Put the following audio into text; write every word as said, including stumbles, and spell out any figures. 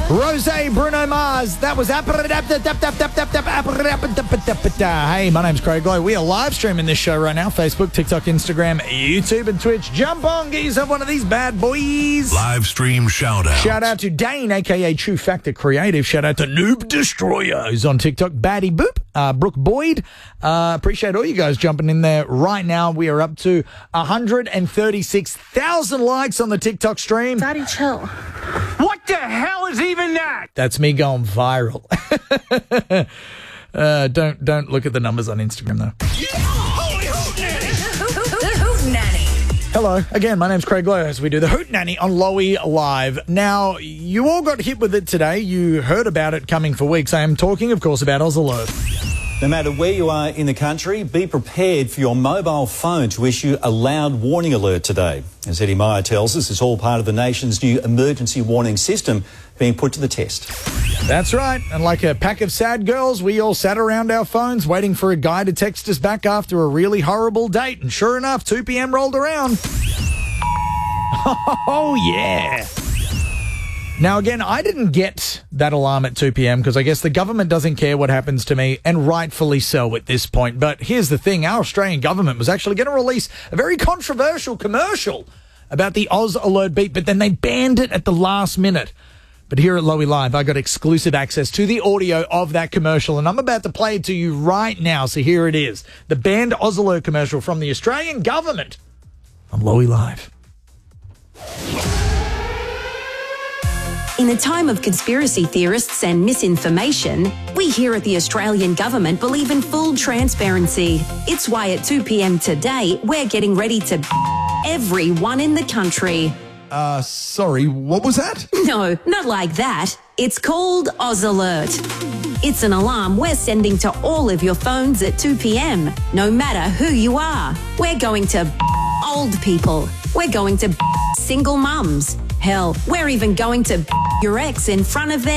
Rosé, Bruno Mars. That was... Hey, my name's Craig Lowe. We are live streaming this show right now. Facebook, TikTok, Instagram, YouTube and Twitch. Jump on, get yourself one of these bad boys. Live stream shout out. Shout out to Dane, a k a. True Factor Creative. Shout out to Noob Destroyer, who's on TikTok. Baddie Boop. Uh, Brooke Boyd. Uh, appreciate all you guys jumping in there right now. We are up to one hundred thirty-six thousand likes on the TikTok stream. Daddy, chill. What the hell is even that? That's me going viral. uh, don't don't look at the numbers on Instagram, though. Holy hootenanny! Hello. Again, my name's Craig Lowe as we do the Hootenanny on Lowy Live. Now, you all got hit with it today. You heard about it coming for weeks. I am talking, of course, about Oz Alert. No matter where you are in the country, be prepared for your mobile phone to issue a loud warning alert today. As Eddie Meyer tells us, it's all part of the nation's new emergency warning system being put to the test. That's right. And like a pack of sad girls, we all sat around our phones waiting for a guy to text us back after a really horrible date. And sure enough, two p.m. rolled around. Oh, yeah. Now, again, I didn't get that alarm at two p.m. because I guess the government doesn't care what happens to me, and rightfully so at this point. But here's the thing. Our Australian government was actually going to release a very controversial commercial about the Oz Alert beep, but then they banned it at the last minute. But here at Lowy Live, I got exclusive access to the audio of that commercial, and I'm about to play it to you right now. So here it is. The banned Oz Alert commercial from the Australian government on Lowy Live. In a time of conspiracy theorists and misinformation, we here at the Australian government believe in full transparency. It's why at two p.m. today, we're getting ready to everyone in the country. Uh, sorry, what was that? No, not like that. It's called Oz Alert. It's an alarm we're sending to all of your phones at two p.m., no matter who you are. We're going to old people. We're going to single mums. Hell, we're even going to your ex in front of them.